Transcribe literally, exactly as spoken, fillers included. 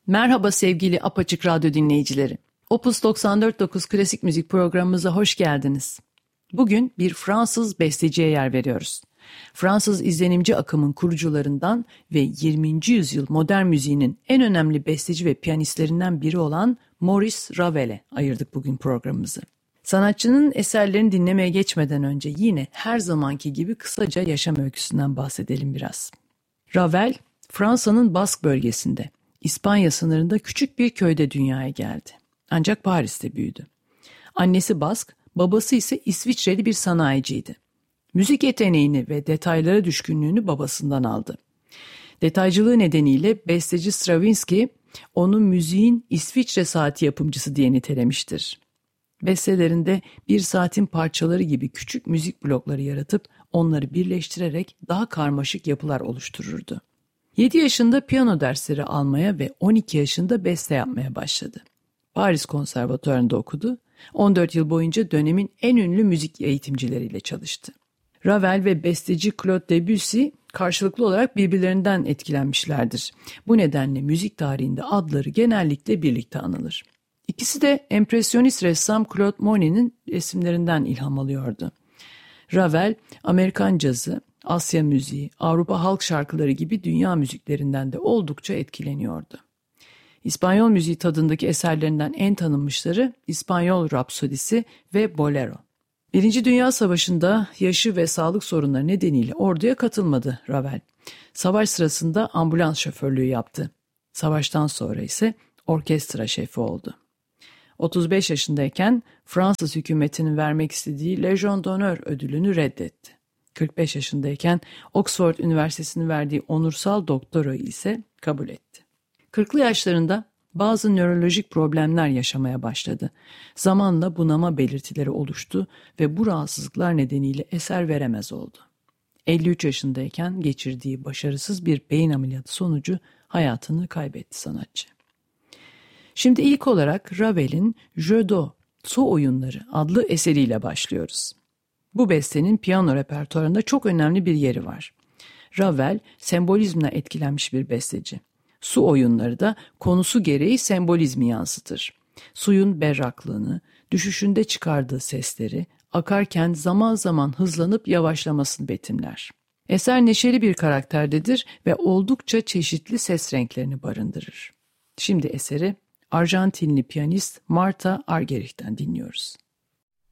Merhaba sevgili Apaçık Radyo dinleyicileri. Opus doksan dört nokta dokuz Klasik Müzik programımıza hoş geldiniz. Bugün bir Fransız besteciye yer veriyoruz. Fransız izlenimci akımın kurucularından ve yirminci yüzyıl modern müziğinin en önemli besteci ve piyanistlerinden biri olan Maurice Ravel'e ayırdık bugün programımızı. Sanatçının eserlerini dinlemeye geçmeden önce yine her zamanki gibi kısaca yaşam öyküsünden bahsedelim biraz. Ravel, Fransa'nın Bask bölgesinde, İspanya sınırında küçük bir köyde dünyaya geldi. Ancak Paris'te büyüdü. Annesi Bask, babası ise İsviçreli bir sanayiciydi. Müzik yeteneğini ve detaylara düşkünlüğünü babasından aldı. Detaycılığı nedeniyle besteci Stravinsky, onu müziğin İsviçre saati yapımcısı diye nitelemiştir. Bestelerinde bir saatin parçaları gibi küçük müzik blokları yaratıp onları birleştirerek daha karmaşık yapılar oluştururdu. yedi yaşında piyano dersleri almaya ve on iki yaşında beste yapmaya başladı. Paris Konservatuvarı'nda okudu. on dört yıl boyunca dönemin en ünlü müzik eğitimcileriyle çalıştı. Ravel ve besteci Claude Debussy karşılıklı olarak birbirlerinden etkilenmişlerdir. Bu nedenle müzik tarihinde adları genellikle birlikte anılır. İkisi de empresyonist ressam Claude Monet'in resimlerinden ilham alıyordu. Ravel, Amerikan cazı, Asya müziği, Avrupa halk şarkıları gibi dünya müziklerinden de oldukça etkileniyordu. İspanyol müziği tadındaki eserlerinden en tanınmışları İspanyol Rapsodisi ve Bolero. Birinci Dünya Savaşı'nda yaşı ve sağlık sorunları nedeniyle orduya katılmadı Ravel. Savaş sırasında ambulans şoförlüğü yaptı. Savaştan sonra ise orkestra şefi oldu. otuz beş yaşındayken Fransız hükümetinin vermek istediği Légion d'honneur ödülünü reddetti. kırk beş yaşındayken Oxford Üniversitesi'nin verdiği onursal doktorayı ise kabul etti. kırklı yaşlarında bazı nörolojik problemler yaşamaya başladı. Zamanla bunama belirtileri oluştu ve bu rahatsızlıklar nedeniyle eser veremez oldu. elli üç yaşındayken geçirdiği başarısız bir beyin ameliyatı sonucu hayatını kaybetti sanatçı. Şimdi ilk olarak Ravel'in Jeux d'eau, Su Oyunları adlı eseriyle başlıyoruz. Bu bestenin piyano repertuarında çok önemli bir yeri var. Ravel, sembolizmle etkilenmiş bir besteci. Su oyunları da konusu gereği sembolizmi yansıtır. Suyun berraklığını, düşüşünde çıkardığı sesleri, akarken zaman zaman hızlanıp yavaşlamasını betimler. Eser neşeli bir karakterdedir ve oldukça çeşitli ses renklerini barındırır. Şimdi eseri Arjantinli piyanist Marta Argeric'ten dinliyoruz.